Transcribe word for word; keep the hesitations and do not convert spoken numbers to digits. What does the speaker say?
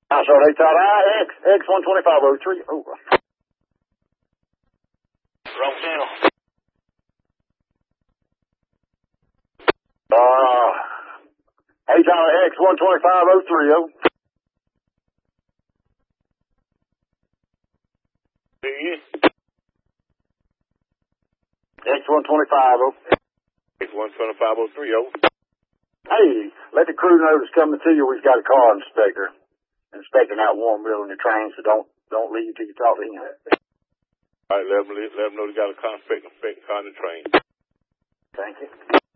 I saw they thought I X, X one twenty-five oh three. Oh. Wrong channel. Uh, hey, Tyler, X one twenty-five oh three oh. X one twenty-five oh. X one twenty-five oh three oh. Hey, let the crew know that's coming to you. We've got a car inspector inspecting that warm wheel in the train, so don't don't leave till you talk to him. All right, let them, let them know they got a car inspecting car in the train. Thank you.